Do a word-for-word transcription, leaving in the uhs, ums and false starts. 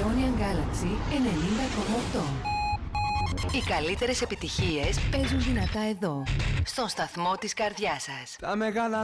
Estonian Galaxy ενενήντα κόμμα οκτώ. Οι καλύτερες επιτυχίες παίζουν δυνατά εδώ, στον σταθμό της καρδιάς σας. Τα μεγάλα